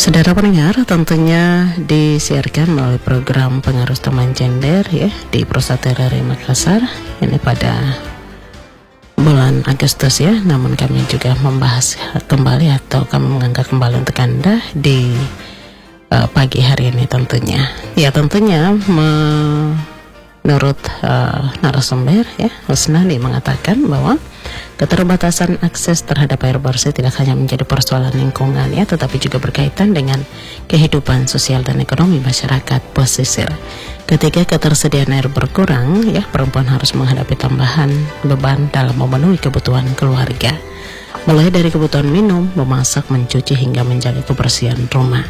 Saudara pendengar, tentunya disiarkan melalui program Pengarus Teman Gender ya di Prostate RRI Makassar ini pada bulan Agustus ya. Namun kami juga membahas kembali atau kami mengangkat kembali untuk Anda di pagi hari ini tentunya. Ya tentunya menurut narasumber ya, Husnani mengatakan bahwa keterbatasan akses terhadap air bersih tidak hanya menjadi persoalan lingkungan ya, tetapi juga berkaitan dengan kehidupan sosial dan ekonomi masyarakat pesisir. Ketika ketersediaan air berkurang ya, perempuan harus menghadapi tambahan beban dalam memenuhi kebutuhan keluarga, mulai dari kebutuhan minum, memasak, mencuci hingga menjaga kebersihan rumah.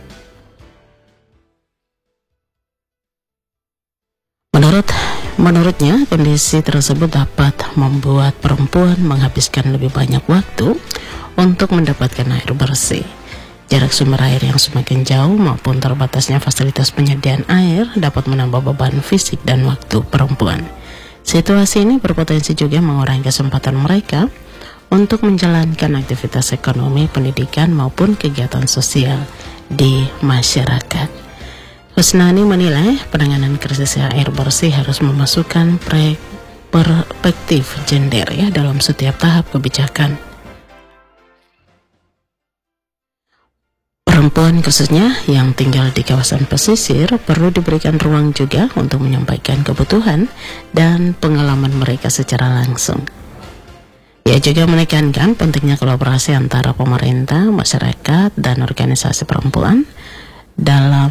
Menurutnya, kondisi tersebut dapat membuat perempuan menghabiskan lebih banyak waktu untuk mendapatkan air bersih. Jarak sumber air yang semakin jauh maupun terbatasnya fasilitas penyediaan air dapat menambah beban fisik dan waktu perempuan. Situasi ini berpotensi juga mengurangi kesempatan mereka untuk menjalankan aktivitas ekonomi, pendidikan maupun kegiatan sosial di masyarakat. Husnani menilai penanganan krisis air bersih harus memasukkan perspektif gender ya dalam setiap tahap kebijakan. Perempuan khususnya yang tinggal di kawasan pesisir perlu diberikan ruang juga untuk menyampaikan kebutuhan dan pengalaman mereka secara langsung. Ia juga menekankan pentingnya kolaborasi antara pemerintah, masyarakat, dan organisasi perempuan dalam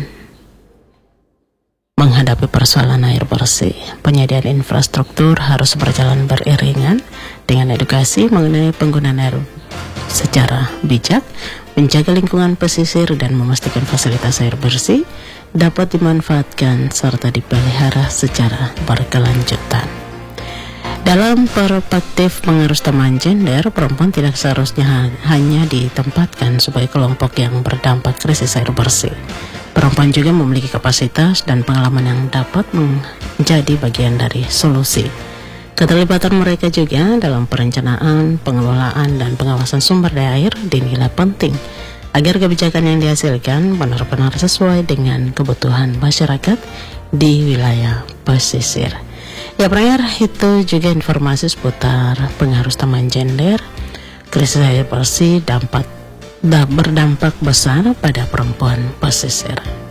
menghadapi persoalan air bersih. Penyediaan infrastruktur harus berjalan beriringan dengan edukasi mengenai penggunaan air secara bijak, menjaga lingkungan pesisir dan memastikan fasilitas air bersih dapat dimanfaatkan serta dipelihara secara berkelanjutan. Dalam perspektif pengarus teman gender, perempuan tidak seharusnya hanya ditempatkan sebagai kelompok yang berdampak krisis air bersih. Perempuan juga memiliki kapasitas dan pengalaman yang dapat menjadi bagian dari solusi. Keterlibatan mereka juga dalam perencanaan, pengelolaan, dan pengawasan sumber daya air dinilai penting agar kebijakan yang dihasilkan benar-benar sesuai dengan kebutuhan masyarakat di wilayah pesisir. Ya pendengar, itu juga informasi seputar pengarus teman gender. Krisis air bersih berdampak besar pada perempuan pesisir.